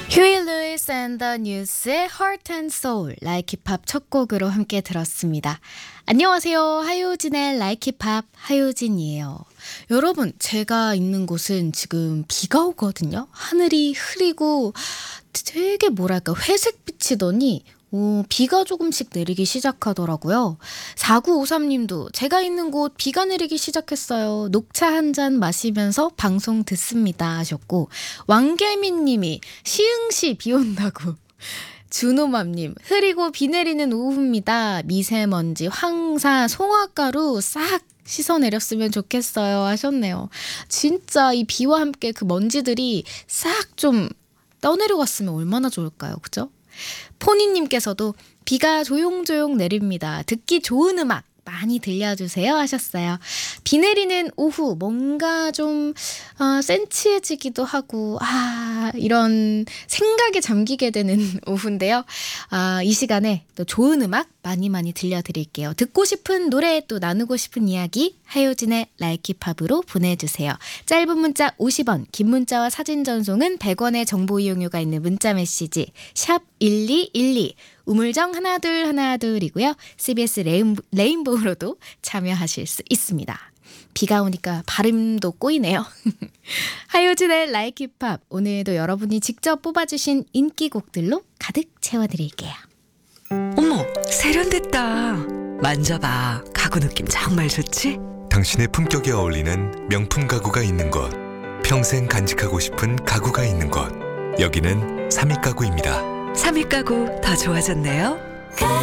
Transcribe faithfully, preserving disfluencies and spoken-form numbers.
휴일 루이스 앤 더 뉴스의 Heart and Soul 라이키팝 첫 곡으로 함께 들었습니다. 안녕하세요. 하효진의 라이키팝 하효진이에요. 여러분, 제가 있는 곳은 지금 비가 오거든요. 하늘이 흐리고 되게 뭐랄까 회색빛이더니 오, 비가 조금씩 내리기 시작하더라고요. 사구오삼 님도 제가 있는 곳 비가 내리기 시작했어요. 녹차 한 잔 마시면서 방송 듣습니다 하셨고, 왕계민 님이 시흥시 비 온다고. 준호맘님, 흐리고 비 내리는 오후입니다. 미세먼지, 황사, 송화가루 싹 씻어내렸으면 좋겠어요 하셨네요. 진짜 이 비와 함께 그 먼지들이 싹 좀 떠내려갔으면 얼마나 좋을까요, 그죠? 포니님께서도 비가 조용조용 내립니다. 듣기 좋은 음악 많이 들려주세요 하셨어요. 비 내리는 오후 뭔가 좀 어, 센치해지기도 하고 아 이런 생각에 잠기게 되는 오후인데요. 아, 이 시간에 또 좋은 음악 많이 많이 들려드릴게요. 듣고 싶은 노래 또 나누고 싶은 이야기 하효진의 라이키팝으로 보내주세요. 짧은 문자 오십 원, 긴 문자와 사진 전송은 백 원의 정보 이용료가 있는 문자 메시지 샵 일이일이 우물정 하나 둘 하나 둘이고요. 씨비에스 레인, 레인보우로도 참여하실 수 있습니다. 비가 오니까 발음도 꼬이네요. 하효진의 라이키팝, 오늘도 여러분이 직접 뽑아주신 인기곡들로 가득 채워드릴게요. 어머, 세련됐다. 만져봐. 가구 느낌 정말 좋지? 당신의 품격에 어울리는 명품 가구가 있는 곳, 평생 간직하고 싶은 가구가 있는 곳, 여기는 삼익가구입니다. 삼익 가구 더 좋아졌네요.